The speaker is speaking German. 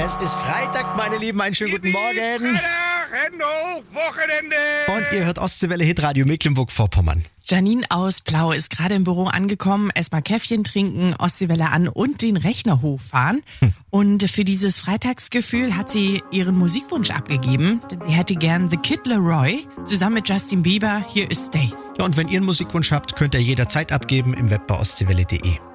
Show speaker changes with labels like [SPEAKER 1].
[SPEAKER 1] Es ist Freitag, meine Lieben, einen schönen guten Morgen.
[SPEAKER 2] Wochenende.
[SPEAKER 1] Und ihr hört Ostseewelle Hitradio Mecklenburg-Vorpommern.
[SPEAKER 3] Janine aus Plau ist gerade im Büro angekommen, erstmal Käffchen trinken, Ostseewelle an und den Rechner hochfahren. Und für dieses Freitagsgefühl hat sie ihren Musikwunsch abgegeben, denn sie hätte gern The Kid Laroi zusammen mit Justin Bieber. Hier ist Stay.
[SPEAKER 1] Ja, und wenn ihr einen Musikwunsch habt, könnt ihr jederzeit abgeben im Web bei ostseewelle.de.